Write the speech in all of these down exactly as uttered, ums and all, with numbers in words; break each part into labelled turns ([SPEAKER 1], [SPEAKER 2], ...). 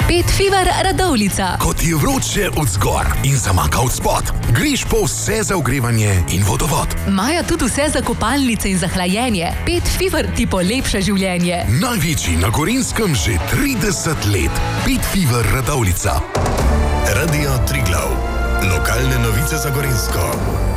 [SPEAKER 1] Pet Fever Radovljica.
[SPEAKER 2] Ko ti je vroče od zgor in zamaka od spod, greš po vse za ogrevanje in vodovod.
[SPEAKER 1] Maja tudi vse za kopalnice in za hlajenje. Pet Fever ti polepša življenje.
[SPEAKER 2] Največji na Gorenjskem že trideset let. Pet Fever Radovljica. Radio Triglav. Lokalne novice za Gorenjsko.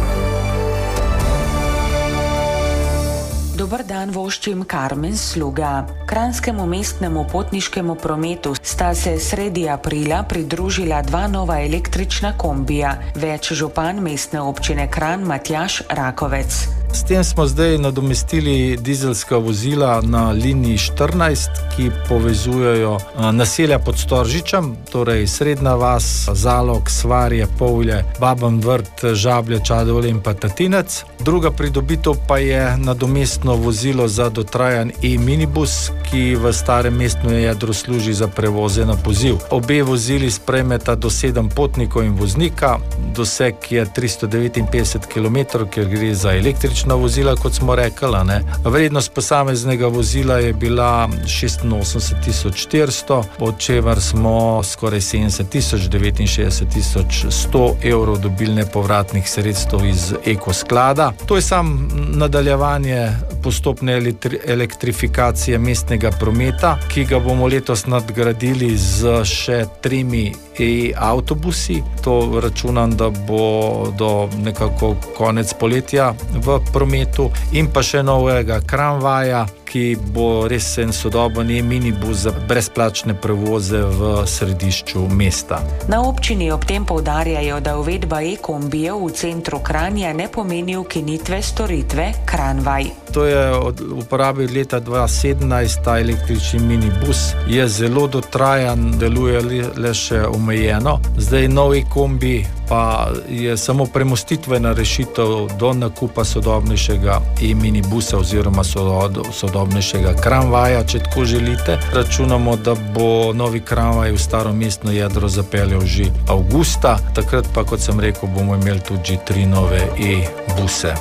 [SPEAKER 3] Dobar dan voščim Karmen Sluga. Kranjskemu mestnemu potniškemu prometu sta se sredi aprila pridružila dva nova električna kombija. Več župan mestne občine Kranj Matjaž Rakovec.
[SPEAKER 4] S tem smo zdaj nadomestili dizelska vozila na liniji štirinajst, ki povezujejo naselja pod Storžičem, torej Srednja vas, Zalog, Svarje, Povlje, Babin Vrt, Žablje, Čadovlje in pa Tatinec. Druga pridobitev pa je nadomestno vozilo za dotrajan e-minibus, ki v starem mestnem jedru služi za prevoze na poziv. Obe vozili sprejmeta do sedem potnikov in voznika, doseg je tristo devetinpetdeset kilometrov, ker gre za električna vozila, kot smo rekli. Ne? Vrednost posameznega vozila je bila šestinosemdeset tisoč štiristo, od čemer smo skoraj sedemdeset tisoč, devetinšestdeset tisoč sto evrov dobili nepovratnih sredstev iz ekosklada. To je sam nadaljevanje postopne elektrifikacije mestnega prometa, ki ga bomo letos nadgradili z še tremi e-avtobusi. To računam, da bo do nekako konec poletja v prometu, in pa še novega tramvaja, ki bo res en sodoben e-minibus za brezplačne prevoze v središču mesta.
[SPEAKER 3] Na občini ob tem poudarjajo, da uvedba e-kombijev v centru Kranja ne pomeni ukinitve storitve Kranjvaj.
[SPEAKER 4] To je od uporabe leta dva tisoč sedemnajst, ta električni minibus je zelo dotrajan, deluje le še omejeno. Zdaj nov e-kombi pa je samo premostitvena rešitev do nakupa sodobnejšega e-minibusa oziroma sodobnejšega tramvaja, če tako želite. Računamo, da bo novi tramvaj v staro mestno jedro zapeljal že avgusta, takrat pa, kot sem rekel, bomo imeli tudi tri nove e-buse.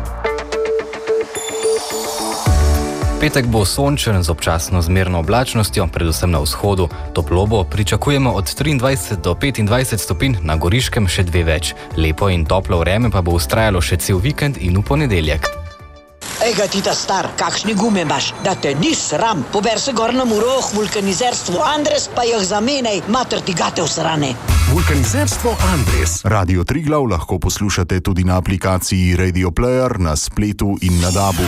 [SPEAKER 5] Petek bo sončen z občasno zmerno oblačnostjo, predvsem na vzhodu. Toplo bo pričakujemo od triindvajset do petindvajset stopinj, na Goriškem še dve več. Lepo in toplo vreme pa bo vztrajalo še cel vikend in v ponedeljek.
[SPEAKER 6] Ega ti ta star, kakšne gume imaš, da te ni sram. Pober se gor na Muroh, vulkanizerstvo Andres, pa jih zamenjaj, mater ti gate usrane.
[SPEAKER 2] Vulkanizerstvo Andres.
[SPEAKER 7] Radio Triglav lahko poslušate tudi na aplikaciji Radio Player, na spletu in na dabu.